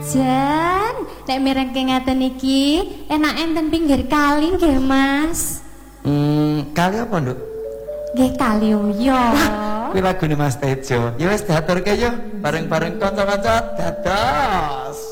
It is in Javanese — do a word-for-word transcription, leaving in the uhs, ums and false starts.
Jan, nek mirengke ngaten iki enak enten pinggir kali nggih Mas. Hmm, kali apa nduk? Nggih kali uyo. Kuwi lagune Mas Tejo. Ya wis diaturke yo bareng-bareng kanca-kanca dados.